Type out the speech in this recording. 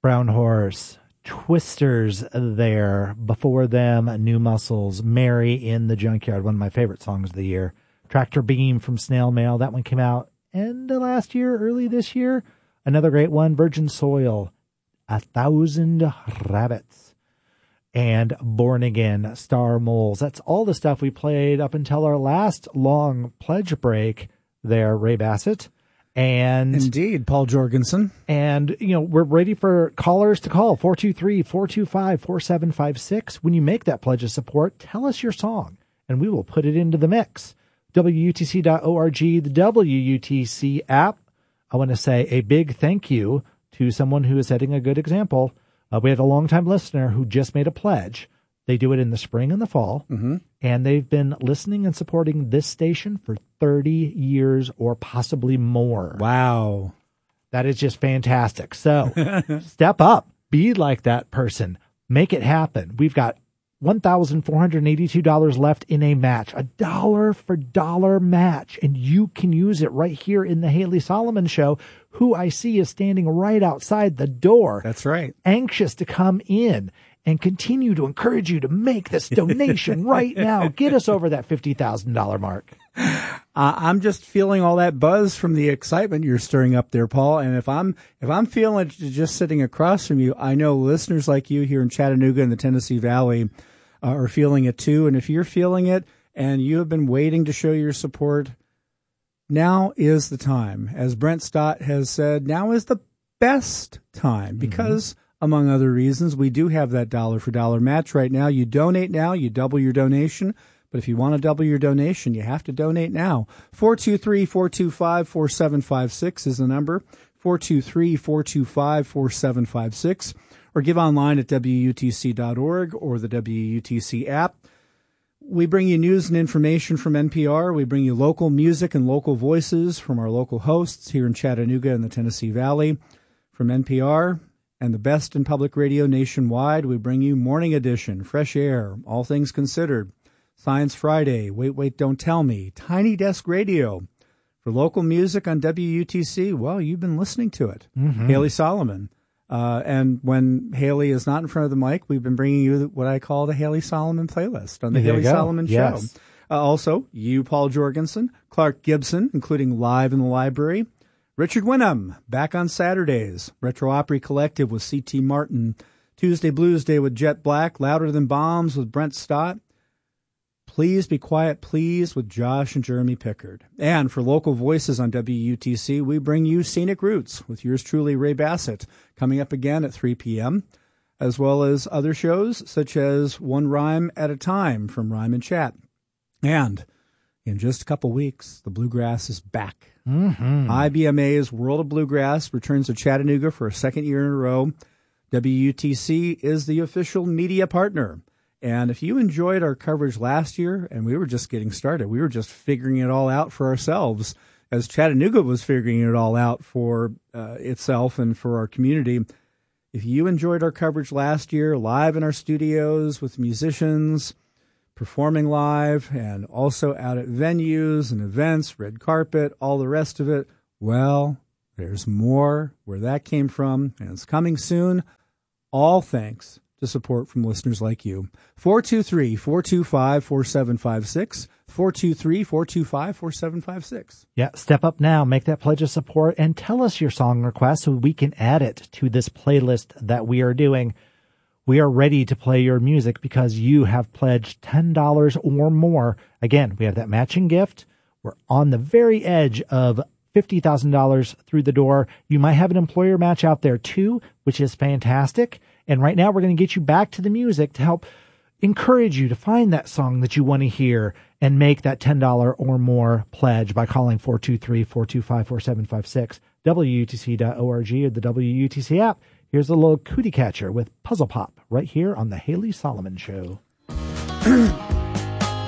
Brown Horse, Twisters there. Before them, New Muscles, Mary in the Junkyard, one of my favorite songs of the year. Tractor Beam from Snail Mail, that one came out end of last year, early this year. Another great one, Virgin Soil, 1,000 Rabbits, and Born Again, Star Moles. That's all the stuff we played up until our last long pledge break there, Ray Bassett. And indeed, Paul Jorgensen. And, we're ready for callers to call, 423-425-4756. When you make that pledge of support, tell us your song, and we will put it into the mix. WUTC.org, the WUTC app. I want to say a big thank you to someone who is setting a good example. We had a longtime listener who just made a pledge. They do it in the spring and the fall, and they've been listening and supporting this station for 30 years or possibly more. Wow. That is just fantastic. So step up, be like that person, make it happen. We've got $1,482 left in a match, a dollar for dollar match, and you can use it right here in the Haley Solomon Show, who I see is standing right outside the door. That's right. Anxious to come in and continue to encourage you to make this donation right now. Get us over that $50,000 mark. I'm just feeling all that buzz from the excitement you're stirring up there, Paul. And if I'm feeling it just sitting across from you, I know listeners like you here in Chattanooga and the Tennessee Valley are feeling it too. And if you're feeling it and you have been waiting to show your support, now is the time. As Brent Stott has said, now is the best time because among other reasons, we do have that dollar for dollar match right now. You donate now, you double your donation. But if you want to double your donation, you have to donate now. 423-425-4756 is the number. 423-425-4756. Or give online at WUTC.org or the WUTC app. We bring you news and information from NPR. We bring you local music and local voices from our local hosts here in Chattanooga and the Tennessee Valley. From NPR and the best in public radio nationwide, we bring you Morning Edition, Fresh Air, All Things Considered, Science Friday, Wait, Don't Tell Me, Tiny Desk Radio. For local music on WUTC, well, you've been listening to it. Haley Solomon. And when Haley is not in front of the mic, we've been bringing you what I call the Haley Solomon playlist on the Haley Solomon Show. Also, you, Paul Jorgensen, Clark Gibson, including Live in the Library, Richard Winham, back on Saturdays, Retro Opry Collective with C.T. Martin, Tuesday Blues Day with Jet Black, Louder Than Bombs with Brent Stott, Please Be Quiet, Please with Josh and Jeremy Pickard. And for local voices on WUTC, we bring you Scenic Roots with yours truly, Ray Bassett, coming up again at 3 p.m., as well as other shows such as One Rhyme at a Time from Rhyme and Chat. And in just a couple weeks, the Bluegrass is back. IBMA's World of Bluegrass returns to Chattanooga for a second year in a row. WUTC is the official media partner. And if you enjoyed our coverage last year, and we were just getting started, we were just figuring it all out for ourselves, as Chattanooga was figuring it all out for itself and for our community. If you enjoyed our coverage last year, live in our studios with musicians, performing live, and also out at venues and events, red carpet, all the rest of it, well, there's more where that came from, and it's coming soon, all thanks to support from listeners like you. 423-425-4756, 423-425-4756. Yeah, step up now, make that pledge of support, and tell us your song request so we can add it to this playlist that we are doing. We are ready to play your music because you have pledged $10 or more. Again, we have that matching gift. We're on the very edge of $50,000 through the door. You might have an employer match out there too, which is fantastic. And right now we're going to get you back to the music to help encourage you to find that song that you want to hear and make that $10 or more pledge by calling 423-425-4756, WUTC.org or the WUTC app. Here's a little cootie catcher with Puzzle Pop right here on the Haley Solomon Show.